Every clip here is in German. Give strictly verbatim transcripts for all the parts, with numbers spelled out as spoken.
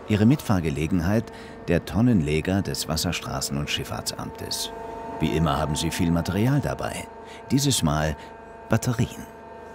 Ihre Mitfahrgelegenheit der Tonnenleger des Wasserstraßen- und Schifffahrtsamtes. Wie immer haben sie viel Material dabei. Dieses Mal Batterien.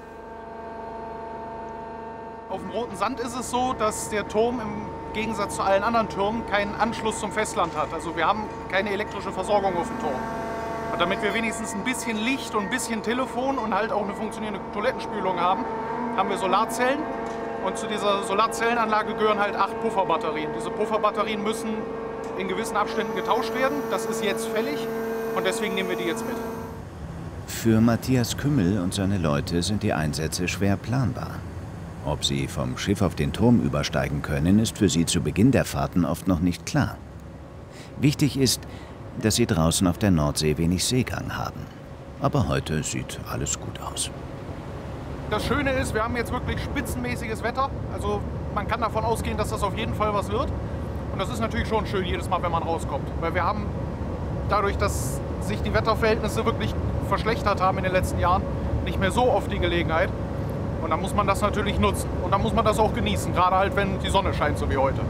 Auf dem Roten Sand ist es so, dass der Turm im Gegensatz zu allen anderen Türmen keinen Anschluss zum Festland hat. Also wir haben keine elektrische Versorgung auf dem Turm. Und damit wir wenigstens ein bisschen Licht und ein bisschen Telefon und halt auch eine funktionierende Toilettenspülung haben, haben wir Solarzellen. Und zu dieser Solarzellenanlage gehören halt acht Pufferbatterien. Diese Pufferbatterien müssen in gewissen Abständen getauscht werden. Das ist jetzt fällig und deswegen nehmen wir die jetzt mit. Für Matthias Kümmel und seine Leute sind die Einsätze schwer planbar. Ob sie vom Schiff auf den Turm übersteigen können, ist für sie zu Beginn der Fahrten oft noch nicht klar. Wichtig ist, dass sie draußen auf der Nordsee wenig Seegang haben. Aber heute sieht alles gut aus. Das Schöne ist, wir haben jetzt wirklich spitzenmäßiges Wetter. Also man kann davon ausgehen, dass das auf jeden Fall was wird. Und das ist natürlich schon schön jedes Mal, wenn man rauskommt. Weil wir haben dadurch, dass sich die Wetterverhältnisse wirklich verschlechtert haben in den letzten Jahren, nicht mehr so oft die Gelegenheit. Und dann muss man das natürlich nutzen. Und dann muss man das auch genießen, gerade halt, wenn die Sonne scheint, so wie heute.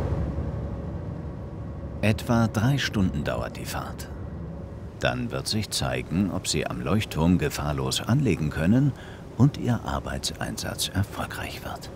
Etwa drei Stunden dauert die Fahrt. Dann wird sich zeigen, ob sie am Leuchtturm gefahrlos anlegen können und ihr Arbeitseinsatz erfolgreich wird.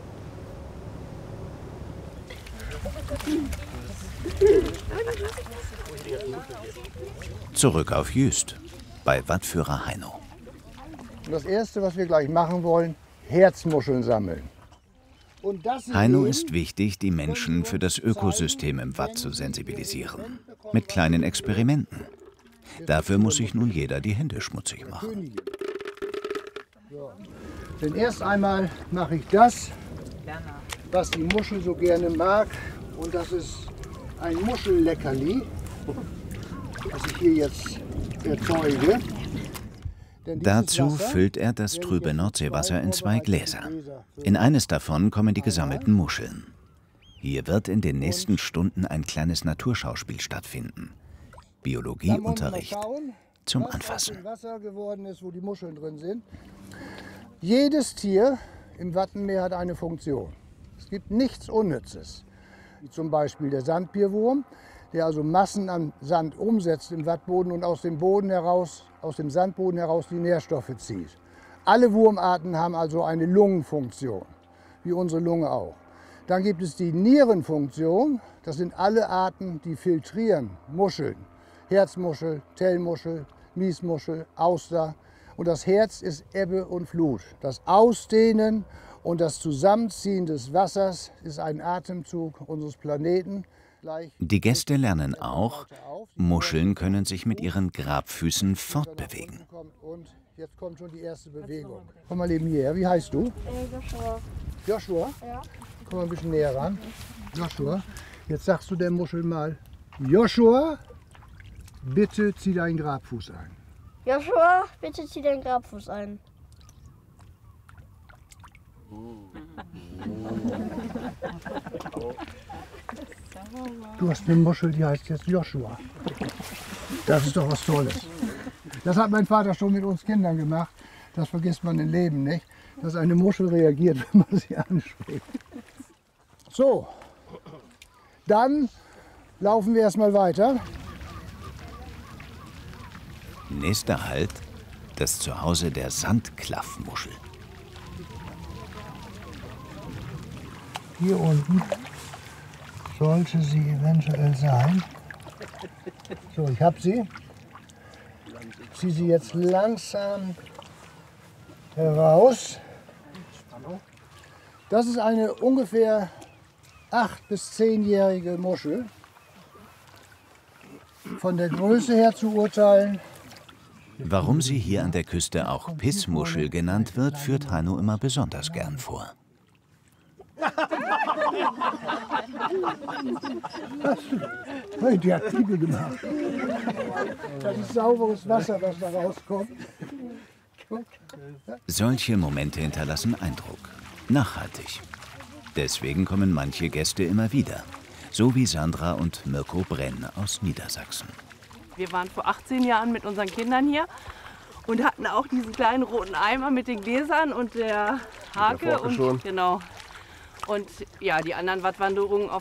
Zurück auf Jüst, bei Wattführer Heino. Das Erste, was wir gleich machen wollen, Herzmuscheln sammeln. Und das Heino ist wichtig, die Menschen für das Ökosystem im Watt zu sensibilisieren. Mit kleinen Experimenten. Dafür muss sich nun jeder die Hände schmutzig machen. So. Denn erst einmal mache ich das, was die Muschel so gerne mag. Und das ist ein Muschelleckerli, das ich hier jetzt erzeuge. Dazu füllt er das trübe Nordseewasser in zwei Gläser. In eines davon kommen die gesammelten Muscheln. Hier wird in den nächsten Stunden ein kleines Naturschauspiel stattfinden. Biologieunterricht zum Anfassen. Wasser geworden ist, wo die Muscheln drin sind. Jedes Tier im Wattenmeer hat eine Funktion. Es gibt nichts Unnützes. Wie zum Beispiel der Sandbierwurm, der also Massen an Sand umsetzt im Wattboden und aus dem Boden heraus, aus dem Sandboden heraus die Nährstoffe zieht. Alle Wurmarten haben also eine Lungenfunktion, wie unsere Lunge auch. Dann gibt es die Nierenfunktion, das sind alle Arten, die filtrieren, Muscheln, Herzmuschel, Tellmuschel, Miesmuschel, Auster. Und das Herz ist Ebbe und Flut. Das Ausdehnen und das Zusammenziehen des Wassers ist ein Atemzug unseres Planeten. Die Gäste lernen auch, Muscheln können sich mit ihren Grabfüßen fortbewegen. Und jetzt kommt schon die erste Bewegung. Komm mal eben hierher. Wie heißt du? Joshua. Joshua? Ja. Komm mal ein bisschen näher ran. Joshua, jetzt sagst du der Muschel mal, Joshua, bitte zieh deinen Grabfuß ein. Joshua, bitte zieh deinen Grabfuß ein. Du hast eine Muschel, die heißt jetzt Joshua. Das ist doch was Tolles. Das hat mein Vater schon mit uns Kindern gemacht. Das vergisst man im Leben nicht, dass eine Muschel reagiert, wenn man sie anspricht. So, dann laufen wir erstmal weiter. Nächster Halt, das Zuhause der Sandklaffmuschel. Hier unten sollte sie eventuell sein. So, ich habe sie. Ich ziehe sie jetzt langsam heraus. Das ist eine ungefähr acht- bis zehnjährige Muschel. Von der Größe her zu urteilen. Warum sie hier an der Küste auch Pissmuschel genannt wird, führt Heino immer besonders gern vor. Hey, die hat Liebe gemacht. Das ist sauberes Wasser, was da rauskommt. Solche Momente hinterlassen Eindruck. Nachhaltig. Deswegen kommen manche Gäste immer wieder. So wie Sandra und Mirko Brenn aus Niedersachsen. Wir waren vor achtzehn Jahren mit unseren Kindern hier und hatten auch diesen kleinen roten Eimer mit den Gläsern und der Hake. Und, genau. Und ja, die anderen Wattwanderungen auf